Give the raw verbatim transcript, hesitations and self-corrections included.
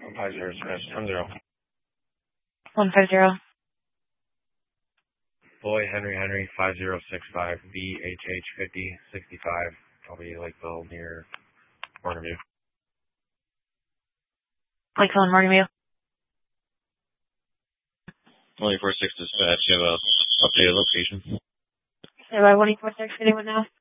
one five zero, Smith, one zero. one five zero. Boy, Henry, Henry, five zero six five, B H H fifty sixty-five, probably Lakeville near Morganview. Lakeville and Morganview. one eight four six dispatch, you have a updated location. So by one eight four six, anyone now?